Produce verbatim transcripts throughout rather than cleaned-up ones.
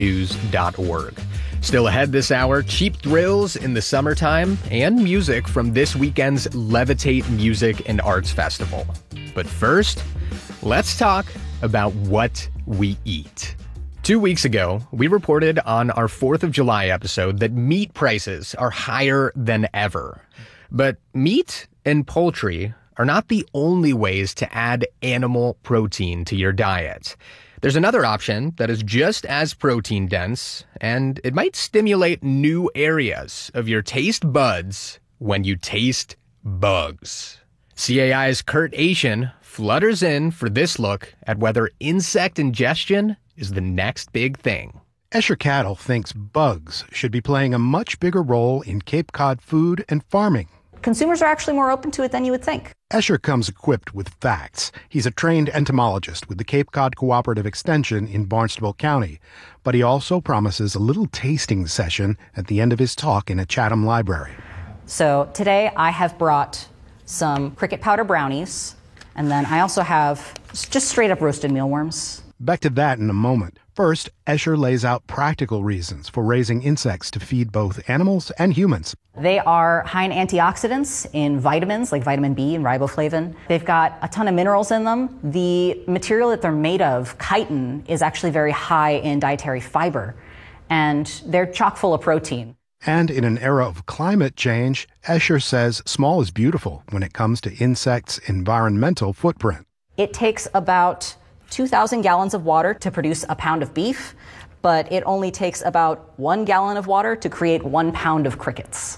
news dot org. Still ahead this hour, cheap thrills in the summertime and music from this weekend's Levitate Music and Arts Festival. But first, let's talk about what we eat. Two weeks ago, we reported on our fourth of July episode that meat prices are higher than ever. But meat and poultry are not the only ways to add animal protein to your diet. There's another option that is just as protein dense, and it might stimulate new areas of your taste buds when you taste bugs. C A I's Kurt Asian flutters in for this look at whether insect ingestion is the next big thing. Escher Cattle thinks bugs should be playing a much bigger role in Cape Cod food and farming. Consumers are actually more open to it than you would think. Escher comes equipped with facts. He's a trained entomologist with the Cape Cod Cooperative Extension in Barnstable County, but he also promises a little tasting session at the end of his talk in a Chatham library. So today I have brought some cricket powder brownies, and then I also have just straight up roasted mealworms. Back to that in a moment. First, Escher lays out practical reasons for raising insects to feed both animals and humans. They are high in antioxidants, in vitamins like vitamin B and riboflavin. They've got a ton of minerals in them. The material that they're made of, chitin, is actually very high in dietary fiber, and they're chock full of protein. And in an era of climate change, Escher says small is beautiful when it comes to insects' environmental footprint. It takes about two thousand gallons of water to produce a pound of beef, but it only takes about one gallon of water to create one pound of crickets.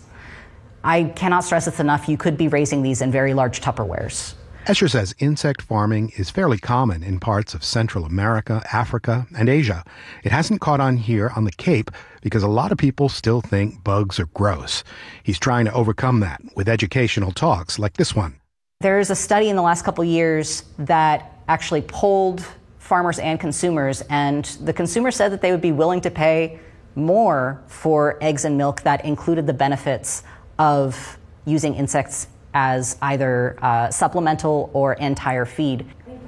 I cannot stress this enough. You could be raising these in very large Tupperwares. Escher says insect farming is fairly common in parts of Central America, Africa, and Asia. It hasn't caught on here on the Cape because a lot of people still think bugs are gross. He's trying to overcome that with educational talks like this one. There's a study in the last couple years that actually polled farmers and consumers, and the consumers said that they would be willing to pay more for eggs and milk that included the benefits of using insects as either uh, supplemental or entire feed.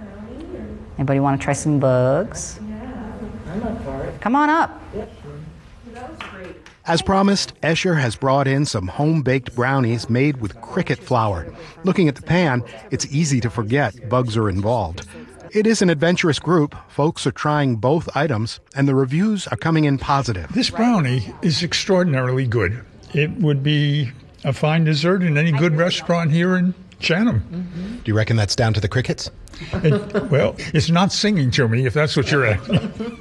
Anybody want to try some bugs? Yeah, I'm up for it. Come on up. Yep. That was great. As promised, Escher has brought in some home-baked brownies made with cricket flour. Looking at the pan, it's easy to forget bugs are involved. It is an adventurous group. Folks are trying both items, and the reviews are coming in positive. This brownie is extraordinarily good. It would be a fine dessert in any good restaurant here in Chatham. Mm-hmm. Do you reckon that's down to the crickets? It, well, it's not singing to me, if that's what you're asking.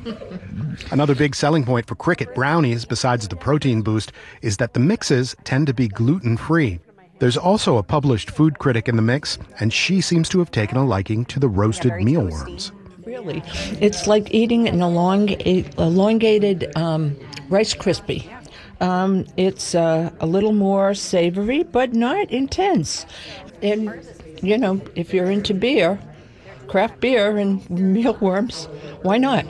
Another big selling point for cricket brownies, besides the protein boost, is that the mixes tend to be gluten-free. There's also a published food critic in the mix, and she seems to have taken a liking to the roasted mealworms. Really, it's like eating an elong- elongated um, Rice Krispie. Um, it's uh, a little more savory, but not intense. And, you know, if you're into beer, craft beer and mealworms, why not?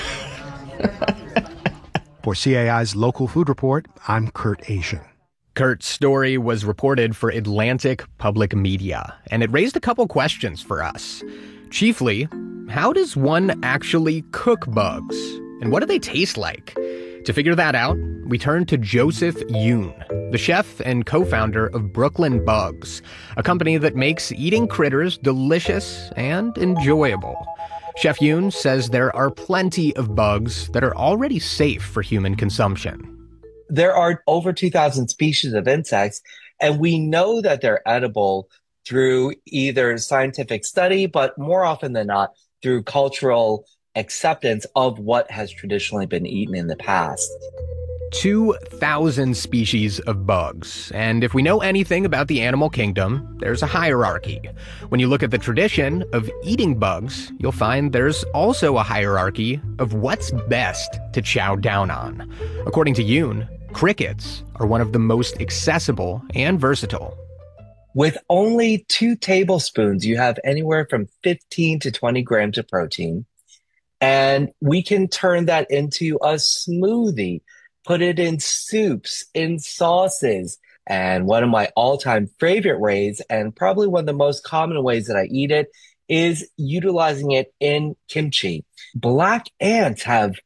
For C A I's Local Food Report, I'm Kurt Asian. Kurt's story was reported for Atlantic Public Media, and it raised a couple questions for us. Chiefly, how does one actually cook bugs? And what do they taste like? To figure that out, we turn to Joseph Yoon, the chef and co-founder of Brooklyn Bugs, a company that makes eating critters delicious and enjoyable. Chef Yoon says there are plenty of bugs that are already safe for human consumption. There are over two thousand species of insects, and we know that they're edible through either scientific study, but more often than not, through cultural acceptance of what has traditionally been eaten in the past. two thousand species of bugs. And if we know anything about the animal kingdom, there's a hierarchy. When you look at the tradition of eating bugs, you'll find there's also a hierarchy of what's best to chow down on. According to Yoon, crickets are one of the most accessible and versatile. With only two tablespoons, you have anywhere from fifteen to twenty grams of protein. And we can turn that into a smoothie, put it in soups, in sauces. And one of my all-time favorite ways, and probably one of the most common ways that I eat it, is utilizing it in kimchi. Black ants have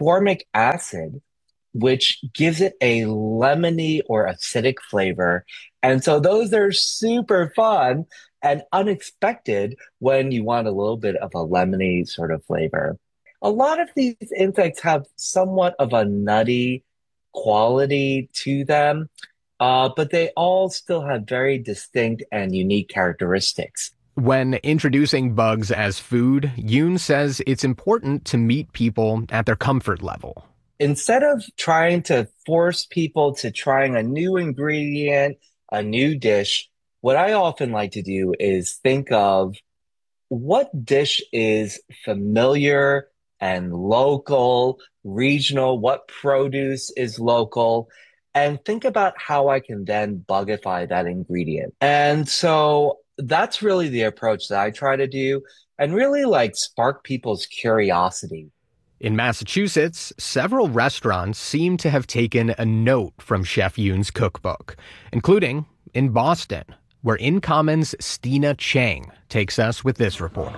formic acid, which gives it a lemony or acidic flavor. And so those are super fun and unexpected when you want a little bit of a lemony sort of flavor. A lot of these insects have somewhat of a nutty quality to them, uh, but they all still have very distinct and unique characteristics. When introducing bugs as food, Yoon says it's important to meet people at their comfort level. Instead of trying to force people to trying a new ingredient, a new dish, what I often like to do is think of what dish is familiar and local, regional, what produce is local, and think about how I can then bugify that ingredient. And so that's really the approach that I try to do and really like spark people's curiosity. In Massachusetts, several restaurants seem to have taken a note from Chef Yoon's cookbook, including in Boston, where InCommon's Stina Chang takes us with this report.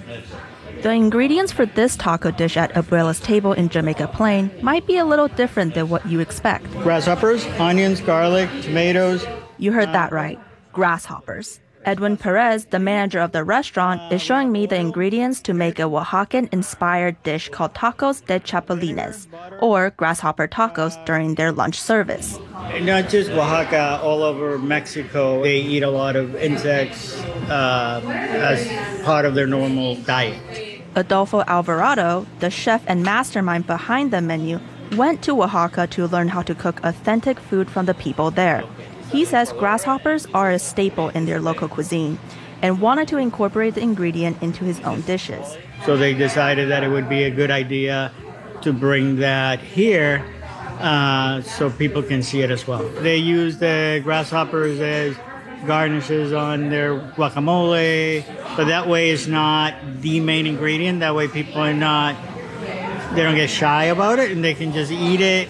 The ingredients for this taco dish at Abuela's table in Jamaica Plain might be a little different than what you expect. Grasshoppers, onions, garlic, tomatoes. You heard that right. Grasshoppers. Edwin Perez, the manager of the restaurant, is showing me the ingredients to make a Oaxacan-inspired dish called tacos de chapulines, or grasshopper tacos during their lunch service. Not just Oaxaca, all over Mexico, they eat a lot of insects uh, as part of their normal diet. Adolfo Alvarado, the chef and mastermind behind the menu, went to Oaxaca to learn how to cook authentic food from the people there. He says grasshoppers are a staple in their local cuisine and wanted to incorporate the ingredient into his own dishes. So they decided that it would be a good idea to bring that here uh, so people can see it as well. They use the grasshoppers as garnishes on their guacamole, but that way it's not the main ingredient. That way people are not, they don't get shy about it and they can just eat it.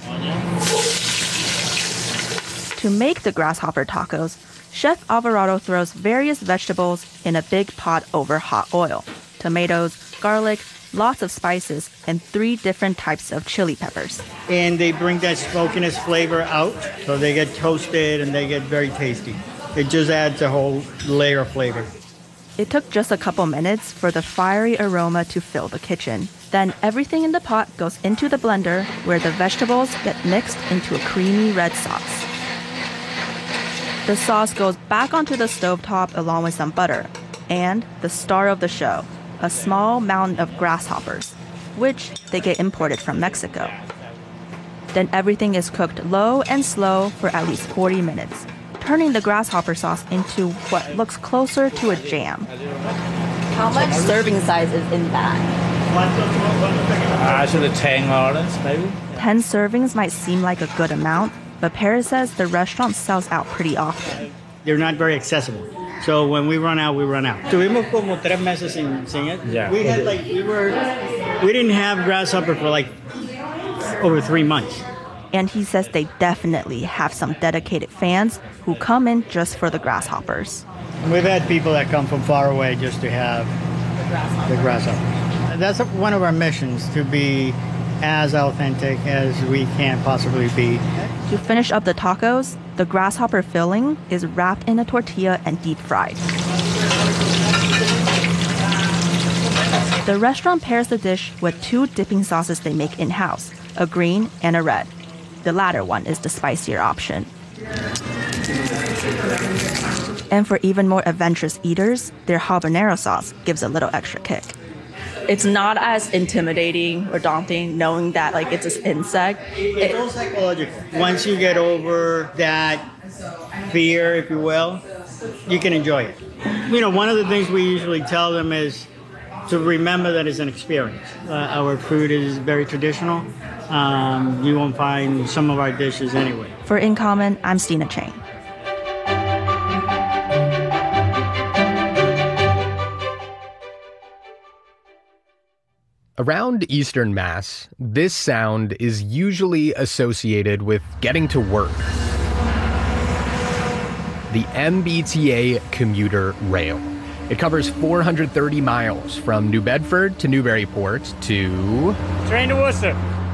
To make the grasshopper tacos, Chef Alvarado throws various vegetables in a big pot over hot oil. Tomatoes, garlic, lots of spices, and three different types of chili peppers. And they bring that smokiness flavor out, so they get toasted and they get very tasty. It just adds a whole layer of flavor. It took just a couple minutes for the fiery aroma to fill the kitchen. Then everything in the pot goes into the blender where the vegetables get mixed into a creamy red sauce. The sauce goes back onto the stovetop along with some butter. And the star of the show, a small mountain of grasshoppers, which they get imported from Mexico. Then everything is cooked low and slow for at least forty minutes, turning the grasshopper sauce into what looks closer to a jam. How much serving size is in that? Actually, ten dollars maybe. ten servings might seem like a good amount, but Perez says the restaurant sells out pretty often. They're not very accessible. So when we run out, we run out. Tuvimos como tres meses sin, sin it. Yeah. We had like, we were, we didn't have grasshopper for like over three months. And he says they definitely have some dedicated fans who come in just for the grasshoppers. We've had people that come from far away just to have the grasshoppers. That's one of our missions, to be as authentic as we can possibly be. To finish up the tacos, the grasshopper filling is wrapped in a tortilla and deep fried. The restaurant pairs the dish with two dipping sauces they make in-house, a green and a red. The latter one is the spicier option. And for even more adventurous eaters, their habanero sauce gives a little extra kick. It's not as intimidating or daunting knowing that like it's an insect. It's all psychological. Once you get over that fear, if you will, you can enjoy it. You know, one of the things we usually tell them is to remember that it's an experience. Uh, our food is very traditional. Um, you won't find some of our dishes anyway. For InCommon, I'm Stina Chang. Around Eastern Mass, this sound is usually associated with getting to work. The M B T A commuter rail. It covers four hundred thirty miles from New Bedford to Newburyport to... Train to Worcester.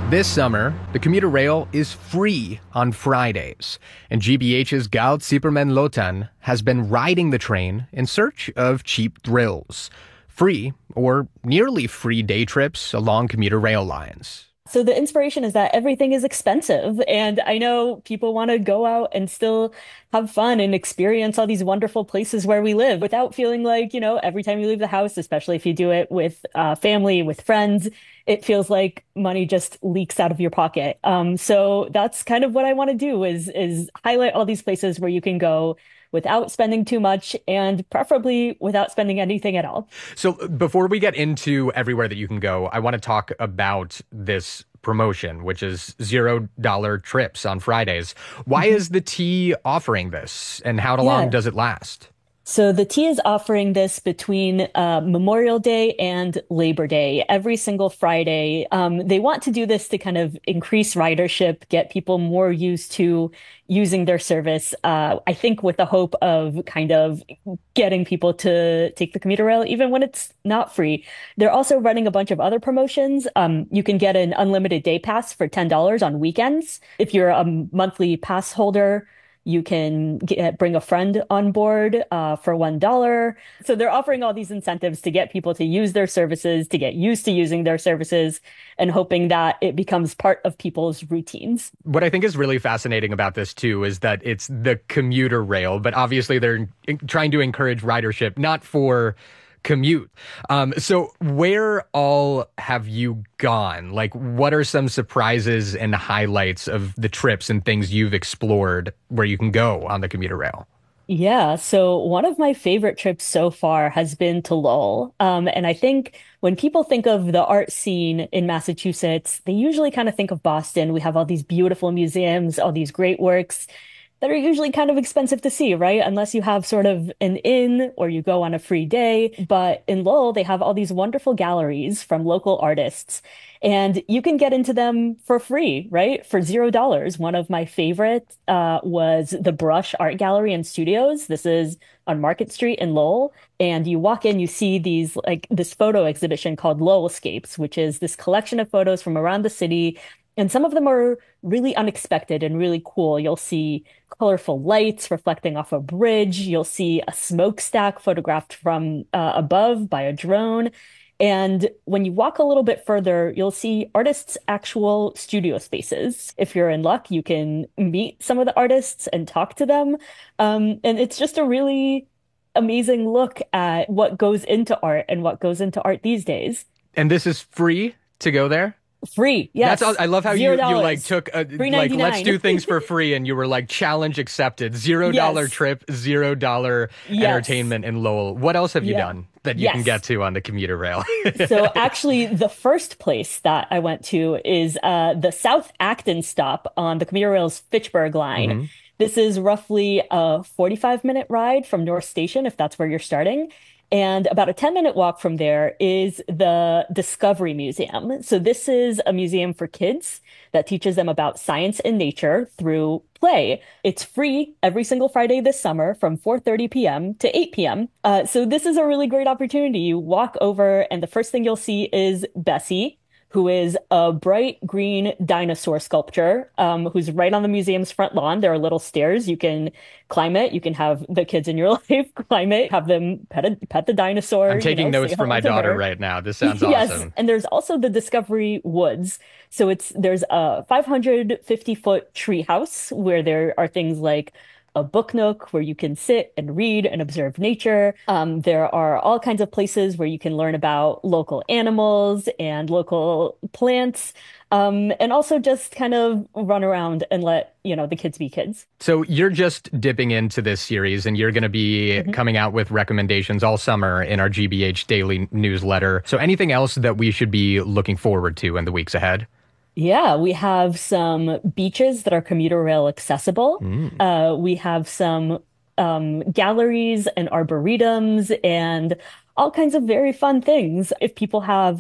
This summer, the commuter rail is free on Fridays, and G B H's Galt Siperman Lotan has been riding the train in search of cheap thrills. Free or nearly free day trips along commuter rail lines. So the inspiration is that everything is expensive, and I know people want to go out and still have fun and experience all these wonderful places where we live without feeling like, you know, every time you leave the house, especially if you do it with uh, family, with friends, it feels like money just leaks out of your pocket. Um, so that's kind of what I want to do is is highlight all these places where you can go without spending too much and preferably without spending anything at all. So before we get into everywhere that you can go, I want to talk about this promotion, which is zero dollar trips on Fridays. Why mm-hmm. is the T offering this, and how long yeah. does it last? So the T is offering this between uh, Memorial Day and Labor Day, every single Friday. Um, they want to do this to kind of increase ridership, get people more used to using their service. Uh, I think with the hope of kind of getting people to take the commuter rail, even when it's not free. They're also running a bunch of other promotions. Um, you can get an unlimited day pass for ten dollars on weekends. If you're a monthly pass holder, you can get, bring a friend on board uh, for one dollar. So they're offering all these incentives to get people to use their services, to get used to using their services, and hoping that it becomes part of people's routines. What I think is really fascinating about this, too, is that it's the commuter rail, but obviously they're trying to encourage ridership, not for commute. Um, so where all have you gone? Like, what are some surprises and highlights of the trips and things you've explored where you can go on the commuter rail? Yeah, so one of my favorite trips so far has been to Lowell. Um, and I think when people think of the art scene in Massachusetts, they usually kind of think of Boston. We have all these beautiful museums, all these great works that are usually kind of expensive to see, right? Unless you have sort of an inn or you go on a free day. But in Lowell, they have all these wonderful galleries from local artists, and you can get into them for free, right? For zero dollars. One of my favorite uh, was the Brush Art Gallery and Studios. This is on Market Street in Lowell. And you walk in, you see these like this photo exhibition called Lowellscapes, which is this collection of photos from around the city. And some of them are really unexpected and really cool. You'll see colorful lights reflecting off a bridge. You'll see a smokestack photographed from uh, above by a drone. And when you walk a little bit further, you'll see artists' actual studio spaces. If you're in luck, you can meet some of the artists and talk to them. Um, and it's just a really amazing look at what goes into art and what goes into art these days. And this is free to go there? Free, yes. That's all, I love how you, you like took a, like let's do things for free, and you were like challenge accepted, zero dollar yes. trip, zero dollar yes. entertainment in Lowell. What else have you yeah. done that you yes. can get to on the commuter rail? So actually, the first place that I went to is uh, the South Acton stop on the commuter rail's Fitchburg line. Mm-hmm. This is roughly a forty-five minute ride from North Station, if that's where you're starting. And about a ten minute walk from there is the Discovery Museum. So this is a museum for kids that teaches them about science and nature through play. It's free every single Friday this summer from four thirty p.m. to eight p.m. Uh, so this is a really great opportunity. You walk over and the first thing you'll see is Bessie, who is a bright green dinosaur sculpture, um, who's right on the museum's front lawn. There are little stairs. You can climb it. You can have the kids in your life climb it, have them pet, a, pet the dinosaur. I'm taking you know, notes for my daughter her. right now. This sounds awesome. Yes, and there's also the Discovery Woods. So it's there's a five hundred fifty foot tree house where there are things like a book nook where you can sit and read and observe nature. Um, there are all kinds of places where you can learn about local animals and local plants, um, and also just kind of run around and let, you know, the kids be kids. So you're just dipping into this series, and you're going to be mm-hmm. coming out with recommendations all summer in our G B H daily newsletter. So anything else that we should be looking forward to in the weeks ahead? Yeah, we have some beaches that are commuter rail accessible. Mm. Uh, we have some um, galleries and arboretums and all kinds of very fun things. If people have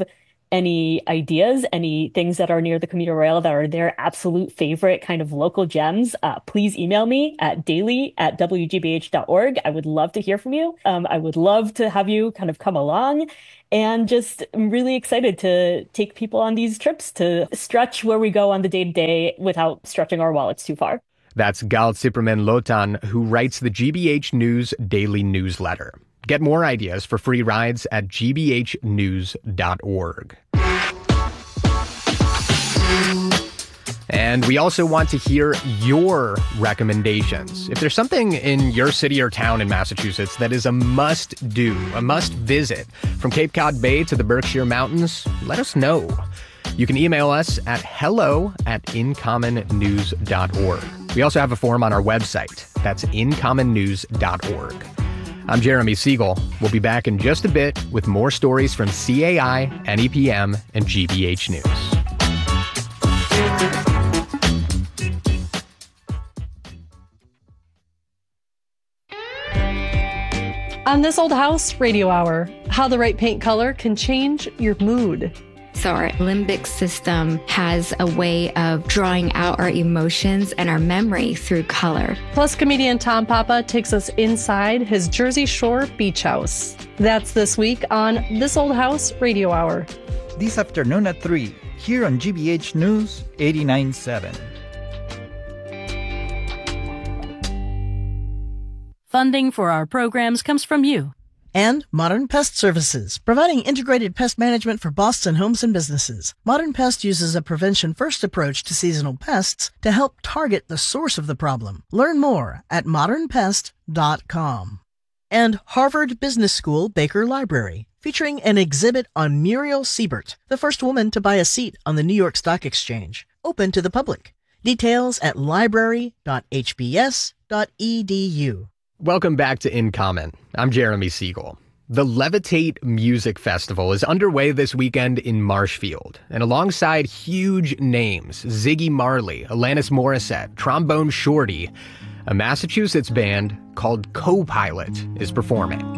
any ideas, any things that are near the commuter rail that are their absolute favorite kind of local gems, uh, please email me at daily at w g b h dot org. I would love to hear from you. Um, I would love to have you kind of come along, and just I'm really excited to take people on these trips to stretch where we go on the day-to-day without stretching our wallets too far. That's Gal Ciprimen Lotan, who writes the G B H News Daily Newsletter. Get more ideas for free rides at g b h news dot org. And we also want to hear your recommendations. If there's something in your city or town in Massachusetts that is a must-do, a must-visit, from Cape Cod Bay to the Berkshire Mountains, let us know. You can email us at hello at incommon news dot org. We also have a form on our website. That's incommon news dot org. I'm Jeremy Siegel. We'll be back in just a bit with more stories from C A I, N E P M, and G B H News. On This Old House Radio Hour, how the right paint color can change your mood. So our limbic system has a way of drawing out our emotions and our memory through color. Plus, comedian Tom Papa takes us inside his Jersey Shore beach house. That's this week on This Old House Radio Hour. This afternoon at three, here on G B H News eighty-nine point seven. Funding for our programs comes from you. And Modern Pest Services, providing integrated pest management for Boston homes and businesses. Modern Pest uses a prevention-first approach to seasonal pests to help target the source of the problem. Learn more at modern pest dot com. And Harvard Business School Baker Library, featuring an exhibit on Muriel Siebert, the first woman to buy a seat on the New York Stock Exchange, open to the public. Details at library dot h b s dot e d u. Welcome back to In Common. I'm Jeremy Siegel. The Levitate Music Festival is underway this weekend in Marshfield, and alongside huge names, Ziggy Marley, Alanis Morissette, Trombone Shorty, a Massachusetts band called Co-Pilot is performing.